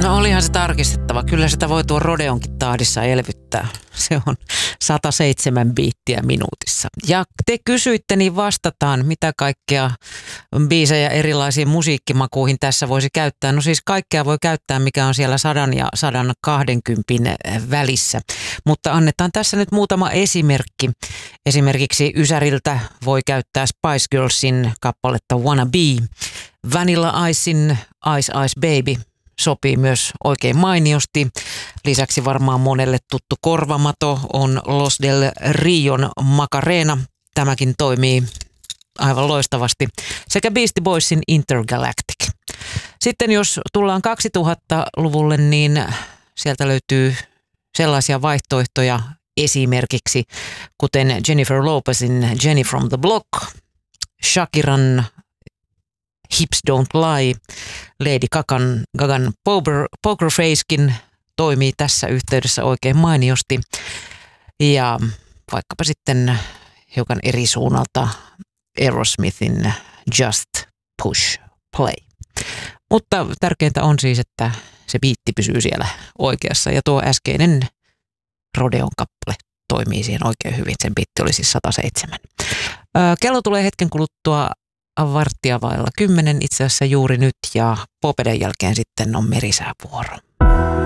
No olihan se tarkistettava. Kyllä sitä voi tuon Rodeonkin tahdissa elvyttää. Se on 107 biittiä minuutissa. Ja te kysyitte, niin vastataan, mitä kaikkea biisejä erilaisiin musiikkimakuihin tässä voisi käyttää. No siis kaikkea voi käyttää, mikä on siellä 100 ja 120 välissä. Mutta annetaan tässä nyt muutama esimerkki. Esimerkiksi Ysäriltä voi käyttää Spice Girlsin kappaletta Wanna Be. Vanilla Icein Ice Ice Baby sopii myös oikein mainiosti. Lisäksi varmaan monelle tuttu korvamato on Los del Rion Macarena. Tämäkin toimii aivan loistavasti. Sekä Beastie Boysin Intergalactic. Sitten jos tullaan 2000-luvulle, niin sieltä löytyy sellaisia vaihtoehtoja esimerkiksi kuten Jennifer Lopezin Jenny from the Block, Shakiran Hips Don't Lie, Lady Gagan Poker Facekin toimii tässä yhteydessä oikein mainiosti. Ja vaikkapa sitten hiukan eri suunnalta Aerosmithin Just Push Play. Mutta tärkeintä on siis, että se biitti pysyy siellä oikeassa. Ja tuo äskeinen Rodeon kappale toimii siihen oikein hyvin. Sen biitti oli siis 107. Kello tulee hetken kuluttua 10:15 itse asiassa juuri nyt, ja Popeden jälkeen sitten on merisäävuoro.